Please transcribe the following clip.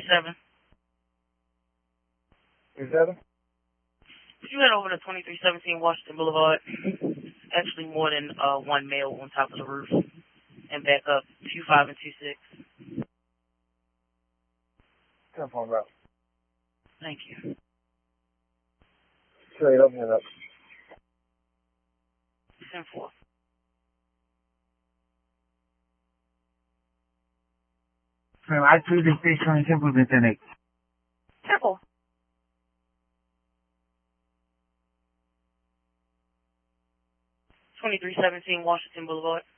2337. 37? Could you head over to 2317 Washington Boulevard? Actually, more than one male on top of the roof. And back up 25 and 26. 10-4 route. Thank you. Straight up and up. 10-4. I choose the station in Temple, Lieutenant. Temple. 2317 Washington Boulevard.